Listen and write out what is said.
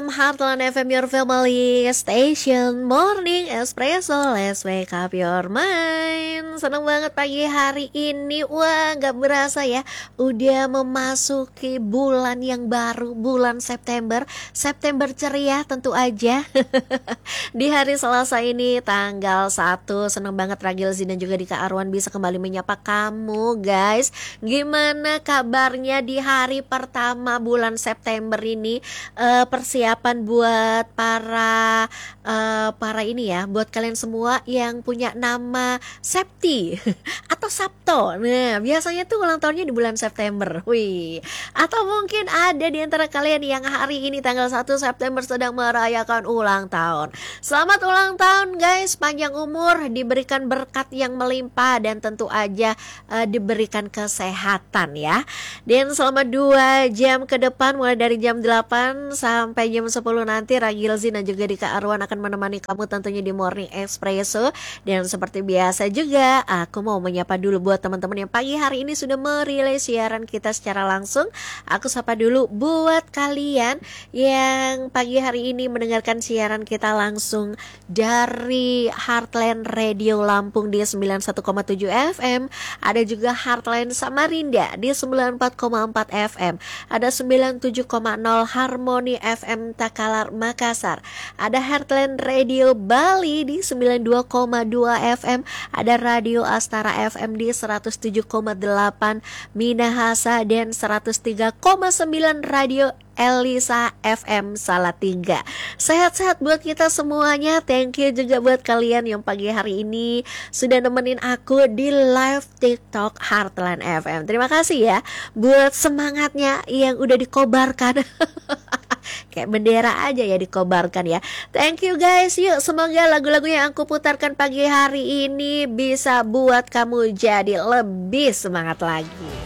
FM, Heartland FM, your family station. Morning Espresso, let's wake up your mind. Senang banget pagi hari ini. Wah, gak berasa ya, udah memasuki bulan yang baru, bulan September. September ceria tentu aja. Di hari Selasa ini, tanggal 1, senang banget Ragil Zin dan juga Dika Arwan bisa kembali menyapa kamu guys. Gimana kabarnya di hari pertama bulan September ini? Persiapan buat para ini ya, buat kalian semua yang punya nama Septi atau Sabto. Nah, biasanya tuh ulang tahunnya di bulan September. Wih. Atau mungkin ada di antara kalian yang hari ini tanggal 1 September sedang merayakan ulang tahun. Selamat ulang tahun guys, panjang umur, diberikan berkat yang melimpah dan tentu aja diberikan kesehatan ya. Dan selama 2 jam ke depan mulai dari jam 8 sampai jam 10 nanti Ragil Zin dan juga Dika Arwan akan menemani kamu tentunya di Morning Espresso. Dan seperti biasa juga aku mau menyapa dulu buat teman-teman yang pagi hari ini sudah merilai siaran kita secara langsung. Aku sapa dulu buat kalian yang pagi hari ini mendengarkan siaran kita langsung dari Heartland Radio Lampung di 91,7 FM. Ada juga Heartland Samarinda di 94,4 FM. Ada 97,0 Harmoni FM Takalar Makassar. Ada Heartland Radio Bali di 92,2 FM. Ada Radio Astara FM di 107,8 Minahasa dan 103,9 Radio Elisa FM Salatiga. Sehat-sehat buat kita semuanya. Thank you juga buat kalian yang pagi hari ini sudah nemenin aku di live TikTok Heartland FM. Terima kasih ya buat semangatnya yang udah dikobarkan. Kayak bendera aja ya dikobarkan ya. Thank you guys. Yuk, semoga lagu-lagu yang aku putarkan pagi hari ini bisa buat kamu jadi lebih semangat lagi.